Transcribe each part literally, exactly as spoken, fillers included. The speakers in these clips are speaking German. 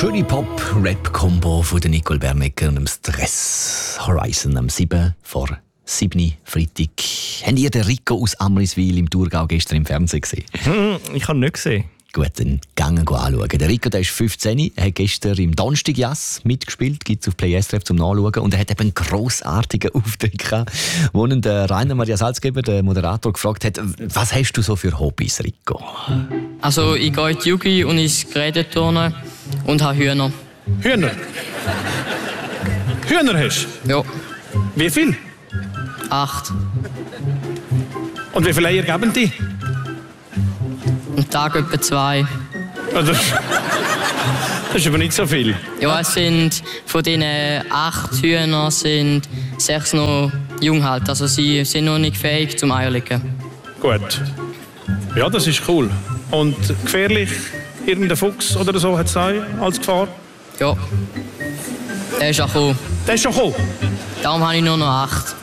schöne Pop-Rap-Kombo von der Nicole Bernecker und dem Stress Horizon am sieben vor sieben Freitag. Habt ihr den Rico aus Amriswil im Thurgau gestern im Fernsehen gesehen? Hm, ich habe nicht gesehen. Gut, dann gehen wir anschauen. Der Rico, der ist fünfzehn, er hat gestern im Donnerstag-Jass mitgespielt, gibt es auf Play S R F zum Nachschauen. Und er hat eben einen grossartigen Auftritt gehabt, wo ihn der Rainer Maria Salzgeber, der Moderator, gefragt hat, was hast du so für Hobbys, Rico? Also ich gehe in die Jugend und ins Geräteturnen und habe Hühner. Hühner? Hühner hast du? Ja, Wie viel? acht. Und wie viele Eier geben die? Am Tag etwa zwei. Also, das ist aber nicht so viel. Ja, es sind von diesen acht Hühnern sind sechs noch jung halt. Also sie sind noch nicht fähig zum Eierlegen. Gut. Ja, das ist cool. Und gefährlich? Irgendein Fuchs oder so hat es auch als Gefahr? Ja. Der ist auch gekommen. Der ist schon gekommen. Darum habe ich nur noch acht.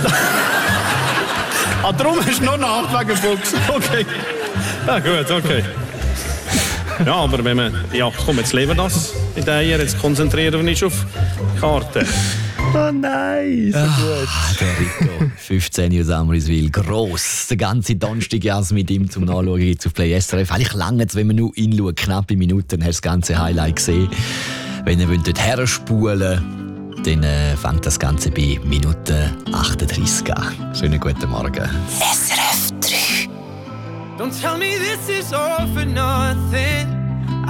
Ah, darum hast du noch eine Acht wegen Fuchs. Okay. Ja, gut, okay. Ja, aber wenn man... Ja, komm, jetzt leben wir das in den Eiern. Jetzt konzentrieren wir uns auf die Karte. Oh nein, so gut. Ah, der Rico, fünfzehn aus Amriswil, gross. Der ganze Donnerstag mit ihm zum Nachschauen gibt es auf Play S R F. Eigentlich lange, wenn man nur hinschaut, knappe Minuten, dann hast du das ganze Highlight gesehen. Wenn ihr dort herspulen, dann äh, fängt das Ganze bei Minute achtunddreißig an. Schönen guten Morgen. S R F drei. Don't tell me this is all for nothing.